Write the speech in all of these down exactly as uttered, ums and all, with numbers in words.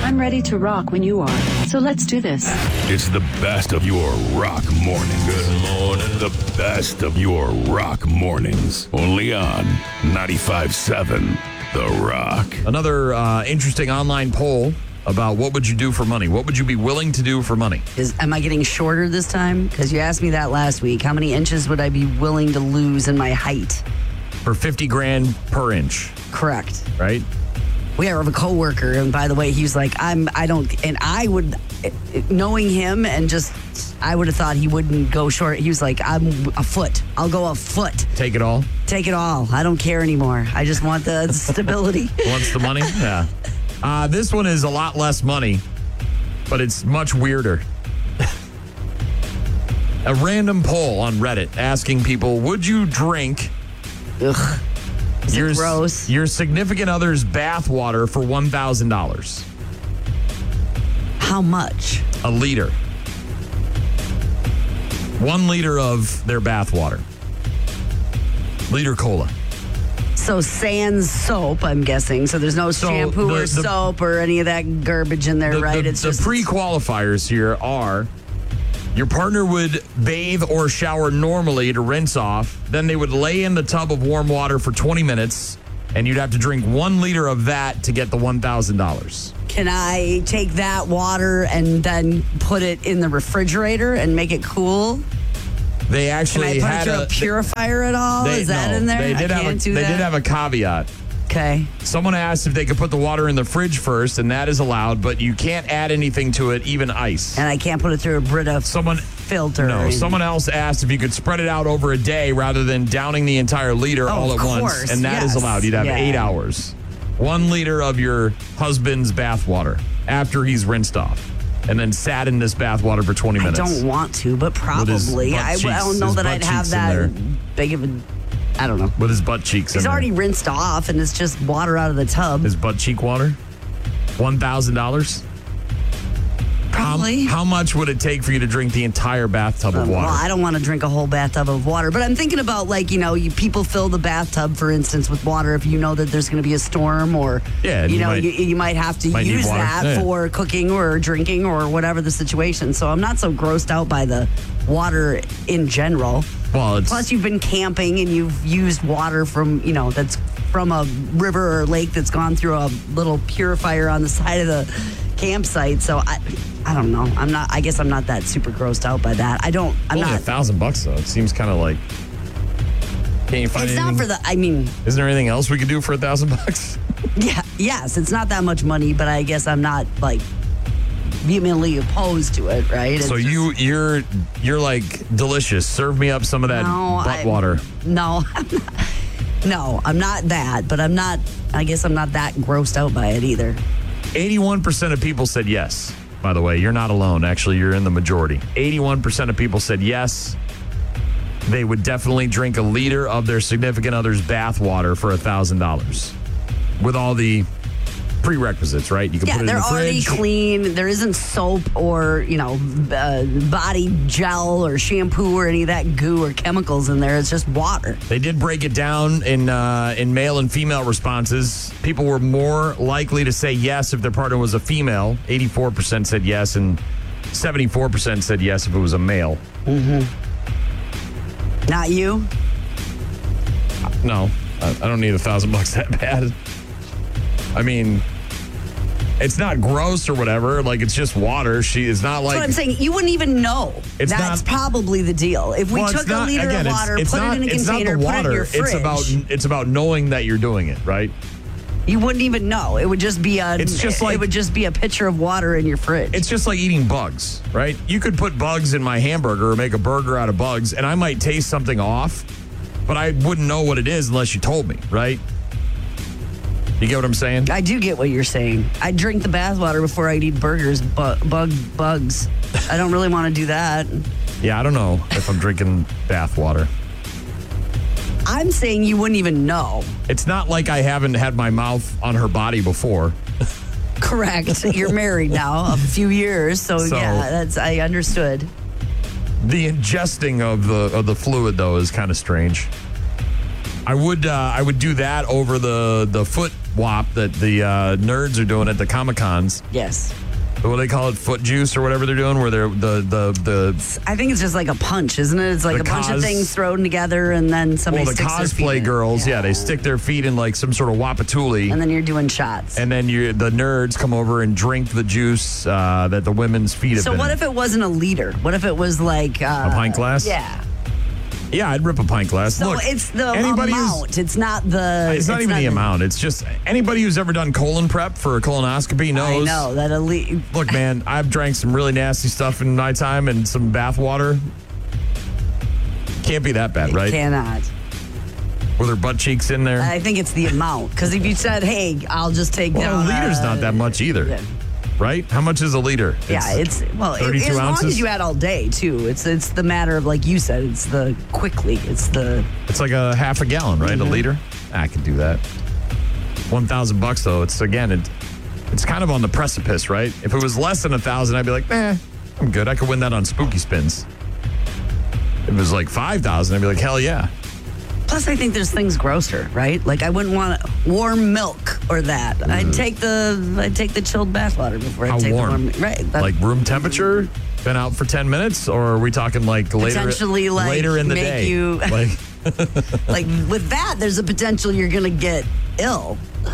I'm ready to rock when you are. So let's do this. It's the best of your rock mornings. Good morning. The best of your rock mornings. Only on ninety-five point seven The Rock. Another uh, interesting online poll about what would you do for money? What would you be willing to do for money? Is am I getting shorter this time? Because you asked me that last week. How many inches would I be willing to lose in my height? For fifty grand per inch. Correct. Right? We have a coworker, and by the way, he was like, I'm, I don't, and I would, knowing him and just, I would have thought he wouldn't go short. He was like, I'm a foot. I'll go a foot. Take it all? Take it all. I don't care anymore. I just want the stability. Wants the money? Yeah. Uh, this one is a lot less money, but it's much weirder. A random poll on Reddit asking people, would you drink Ugh. Is your, it gross? your significant other's bath water for one thousand dollars? How much? A liter. One liter of their bath water. Liter cola. So sans soap, I'm guessing. So there's no So shampoo the- or the- soap or any of that garbage in there, The, right? the, it's the just pre-qualifiers here are your partner would bathe or shower normally to rinse off. Then they would lay in the tub of warm water for twenty minutes, and you'd have to drink one liter of that to get the one thousand dollars. Can I take that water and then put it in the refrigerator and make it cool? They Can I actually put it had through a, a purifier at all? They, Is that no, in there? They did I have can't a, do They that. did have a caveat. Okay. Someone asked if they could put the water in the fridge first, and that is allowed, but you can't add anything to it, even ice. And I can't put it through a Brita Someone filter. or No, anything. someone else asked if you could spread it out over a day rather than downing the entire liter Oh, all of at once, course, and that is yes. allowed. You'd have Yeah. eight hours. One liter of your husband's bath water after he's rinsed off, and then sat in this bath water for twenty I minutes. don't want to, but his probably. butt I, cheeks- I don't know his that butt I'd have cheeks in there. that big of a. I don't know. With his butt cheeks in He's there. already rinsed off, and it's just water out of the tub. His butt cheek water? one thousand dollars? Probably. How, how much would it take for you to drink the entire bathtub of Um, water? Well, I don't want to drink a whole bathtub of water, but I'm thinking about, like, you know, you people fill the bathtub, for instance, with water if you know that there's going to be a storm, or Yeah, you you know, might- you, you might have to might need use water. that Yeah. for cooking or drinking or whatever the situation. So I'm not so grossed out by the water in general. well, it's, Plus, you've been camping and you've used water from, you know, that's from a river or lake that's gone through a little purifier on the side of the campsite. So I, I don't know. I'm not. I guess I'm not that super grossed out by that. I don't. I'm only a not. thousand bucks, though. It seems kind of like... Can't you find It's anything? not for the. I mean, Isn't there anything else we could do for a thousand bucks? yeah, yes, it's not that much money, but I guess I'm not like vehemently opposed to it. Right? It's So just- you, you're, you're like delicious. Serve me up some of that No, butt I- water. No, I'm not, no, I'm not that. But I'm not. I guess I'm not that grossed out by it either. eighty-one percent of people said yes. By the way, you're not alone. Actually, you're in the majority. eighty-one percent of people said yes. They would definitely drink a liter of their significant other's bath water for one thousand dollars. With all the prerequisites, right? You can Yeah, put it in they're the already fridge. clean. There isn't soap or, you know, uh, body gel or shampoo or any of that goo or chemicals in there. It's just water. They did break it down in uh, in male and female responses. People were more likely to say yes if their partner was a female. eighty-four percent said yes, and seventy-four percent said yes if it was a male. Not you? No, I, I don't need a thousand bucks that bad. I mean, it's not gross or whatever. Like, it's just water. She is not like. That's what I'm saying. You wouldn't even know. It's That's not- probably the deal. If we Well, it's took not- a liter again, of it's- water, it's put not- it in a it's container, not the put it in water. your fridge, It's about it's about knowing that you're doing it, right? you wouldn't even know. It would just be a. It's just like- it would just be a pitcher of water in your fridge. It's just like eating bugs, right? You could put bugs in my hamburger or make a burger out of bugs, and I might taste something off, but I wouldn't know what it is unless you told me, right? You get what I'm saying? I do get what you're saying. I drink the bathwater before I'd eat burgers, bu- bug bugs. I don't really want to do that. Yeah, I don't know if I'm drinking bath water. I'm saying you wouldn't even know. It's not like I haven't had my mouth on her body before. Correct. You're married now, a few years, so, So- yeah, that's I understood. The ingesting of the of the fluid, though, is kind of strange. I would uh, I would do that over the the foot W A P that the uh, nerds are doing at the Comic-Cons. Yes. What do they call it? Foot juice or whatever they're doing, where they're the the the. I think it's just like a punch, isn't it? It's like The a bunch cos- of things thrown together, and then somebody Well, the sticks their feet cosplay in it. girls, yeah. they stick their feet in like some sort of wapatuli. And then you're doing shots. And then you, the nerds come over and drink the juice uh, that the women's feet have So been what in. if it wasn't a liter? What if it was like uh, A pint glass? Yeah. Yeah, I'd rip a pint glass. So Look, it's the anybody who's- amount. It's not the. It's not even the the- amount. It's just anybody who's ever done colon prep for a colonoscopy I knows. know that elite. Look, man, I've drank some really nasty stuff in my time and some bath water. Can't be that bad, right? Cannot. With her butt cheeks in there. I think it's the amount. Because if you said, "Hey, I'll just take well, down," a liter's uh, not that much either, yeah. right? How much is a liter? Yeah, it's well, it, thirty-two as long ounces? as you had all day too. It's it's the matter of, like you said, it's the quickly. It's the It's like a half a gallon, right? Mm-hmm. A liter. I could do that. One thousand bucks though. It's again, it, it's kind of on the precipice, right? If it was less than a thousand, I'd be like, eh, I'm good. I could win that on spooky spins. If it was like five thousand, I'd be like, hell yeah. Plus, I think there's things grosser, right? Like I wouldn't want warm milk or that. I'd take the I'd take the chilled bathwater before I How take warm? the warm. Right, that- Like room temperature, been out for ten minutes, or are we talking like later, Potentially, like, later in the make day? you- like, like with that, there's a potential you're gonna get ill.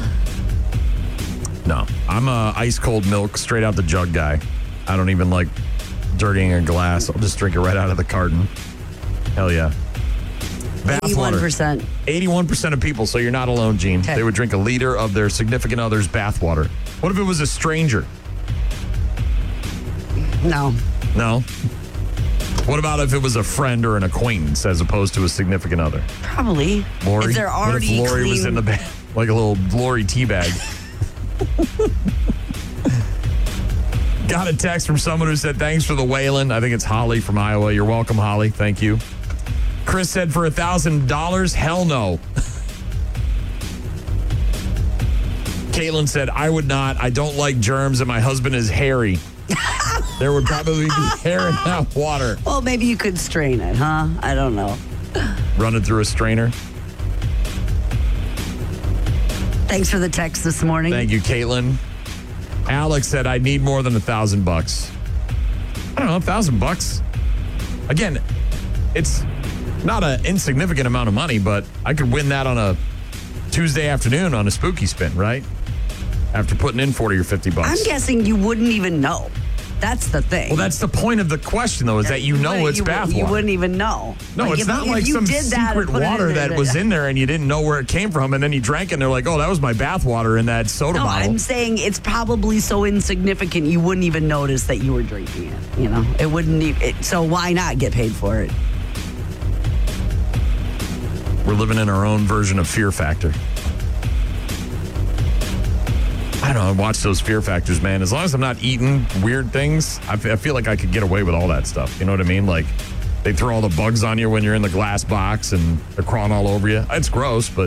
no, I'm a ice cold milk, straight out the jug guy. I don't even like dirtying a glass. I'll just drink it right out of the carton. Hell yeah. Bath Eighty-one water. percent. eighty-one percent of people, so you're not alone, Gene. Okay. They would drink a liter of their significant other's bath water. What if it was a stranger? No. No. What about if it was a friend or an acquaintance as opposed to a significant other? Probably. Lori? If they're what already if Lori clean, was in the bag, like a little Lori tea bag? Got a text from someone who said, thanks for the Wayland. I think it's Holly from Iowa. You're welcome, Holly. Thank you. Chris said for a thousand dollars, hell no. Caitlin said, I would not. I don't like germs and my husband is hairy. There would probably be hair in that water. well, maybe you could strain it, huh? I don't know. Run it through a strainer. Thanks for the text this morning. Thank you, Caitlin. Alex said, I need more than a thousand bucks. I don't know, a thousand bucks. Again, it's not an insignificant amount of money, but I could win that on a Tuesday afternoon on a spooky spin, right? After putting in forty or fifty bucks. I'm guessing you wouldn't even know. That's the thing. Well, that's the point of the question, though, is that you know wouldn't- it's you, bath You water. wouldn't even know. No, it's if- not if like you some did that and secret put it in water there, that was in there and you didn't know where it came from, and then you drank it and they're like, oh, that was my bath water in that soda No, bottle. I'm saying it's probably so insignificant you wouldn't even notice that you were drinking it. You know, it wouldn't. Even, it, so why not get paid for it? We're living in our own version of Fear Factor. I don't know. I watch those Fear Factors, man. As long as I'm not eating weird things, I, f- I feel like I could get away with all that stuff. You know what I mean? Like, they throw all the bugs on you when you're in the glass box and they're crawling all over you. It's gross, but...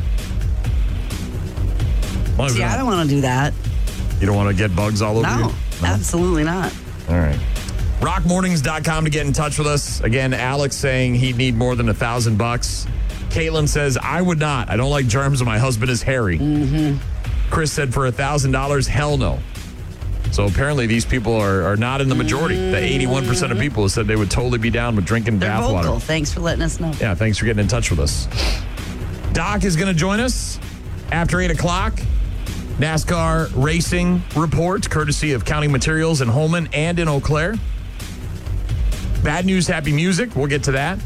as long as See, you're I not- don't want to do that. You don't want to get bugs all over you? No, absolutely not. All right. rock mornings dot com to get in touch with us. Again, Alex saying he'd need more than a thousand bucks. Caitlin says, I would not. I don't like germs and my husband is hairy. Mm-hmm. Chris said for a thousand dollars, hell no. So apparently these people are, are not in the majority. The eighty-one percent of people said they would totally be down with drinking They're bath vocal. water. Thanks for letting us know. Yeah, thanks for getting in touch with us. Doc is going to join us after eight o'clock. NASCAR racing report, courtesy of County Materials in Holman and in Eau Claire. Bad news, happy music. We'll get to that.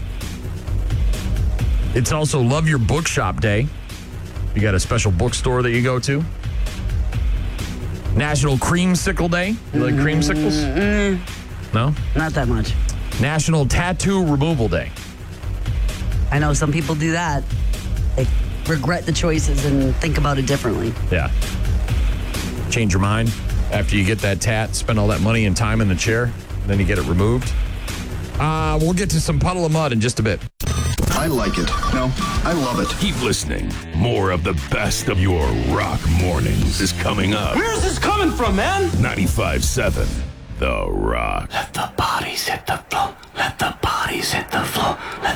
It's also Love Your Bookshop Day. You got a special bookstore that you go to. National Creamsicle Day. You like creamsicles? Mm-hmm. No? Not that much. National Tattoo Removal Day. I know some people do that. They regret the choices and think about it differently. Yeah. Change your mind after you get that tat, spend all that money and time in the chair, and then you get it removed. Uh, we'll get to some Puddle of Mud in just a bit. I like it. No, I love it. Keep listening. More of the best of your rock mornings is coming up. Where's this coming from, man? ninety-five seven The Rock. Let the bodies hit the floor. Let the bodies hit the floor. Let